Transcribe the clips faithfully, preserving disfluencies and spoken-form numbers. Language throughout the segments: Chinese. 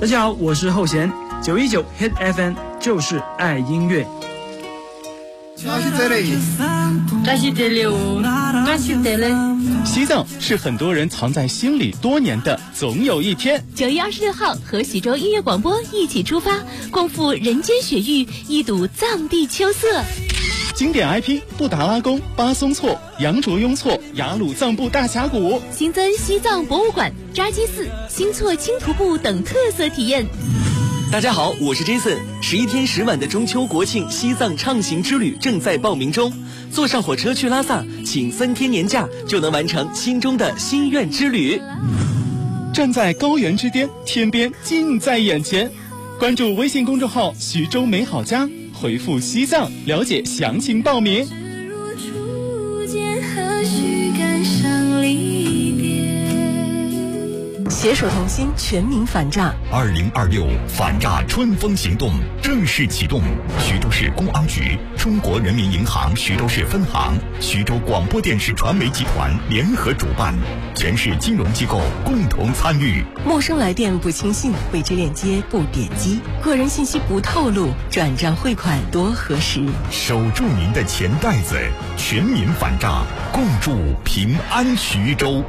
大家好，我是后弦，九一九 Hit F M 就是爱音乐。 西藏是很多人藏在心里多年的总有一天。 九月二十六号，和徐州音乐广播一起出发，共赴人间雪域，一睹藏地秋色。 经典 I P 布达拉宫、巴松措、羊卓雍措、雅鲁藏布大峡谷， 新增西藏博物馆、扎基寺、新措轻徒步等特色体验。 大家好，我是 Jason。十一天十晚的中秋国庆西藏畅行之旅正在报名中，坐上火车去拉萨，请三天年假就能完成心中的心愿之旅。 站在高原之巅，天边近在眼前。关注微信公众号徐州美好家，回复西藏了解详情报名。 携手同心，全民反诈。 二零二六反诈春风行动正式启动，徐州市公安局、中国人民银行徐州市分行、徐州广播电视传媒集团联合主办，全市金融机构共同参与。 陌生来电不轻信，未知链接不点击，个人信息不透露，转账汇款多核实。 守住您的钱袋子，全民反诈，共筑平安徐州。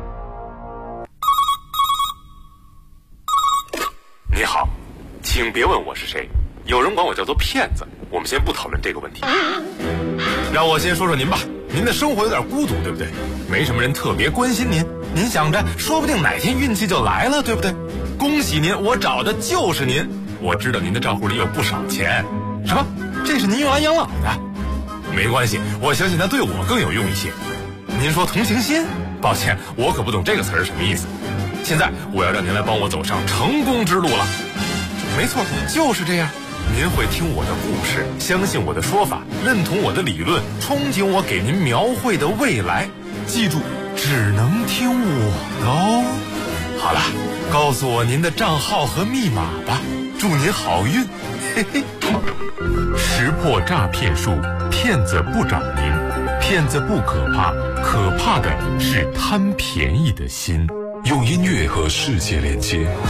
你好，请别问我是谁，有人管我叫做骗子。我们先不讨论这个问题，让我先说说您吧。您的生活有点孤独，对不对？没什么人特别关心您，您想着说不定哪天运气就来了，对不对？恭喜您，我找的就是您。我知道您的账户里有不少钱，什么？这是您用来养老的？没关系，我相信它对我更有用一些。您说同情心？抱歉，我可不懂这个词儿什么意思。现在我要让您来帮我走上成功之路了。没错，就是这样。您会听我的故事，相信我的说法，认同我的理论，憧憬我给您描绘的未来。记住，只能听我的哦。好了，告诉我您的账号和密码吧，祝您好运。嘿嘿。识破诈骗术，骗子不找您，骗子不可怕，可怕的是贪便宜的心。用音乐和世界连接。